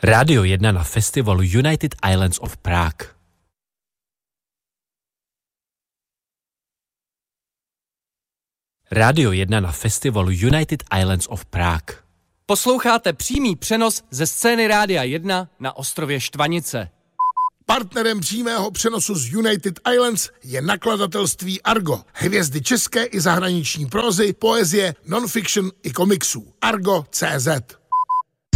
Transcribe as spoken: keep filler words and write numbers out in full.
Rádio jedna na festivalu United Islands of Prague. Rádio jedna na festivalu United Islands of Prague. Posloucháte přímý přenos ze scény Rádia jedna na ostrově Štvanice. Partnerem přímého přenosu z United Islands je nakladatelství Argo. Hvězdy české i zahraniční prózy, poezie, non-fiction i komiksů. Argo tečka cé zet.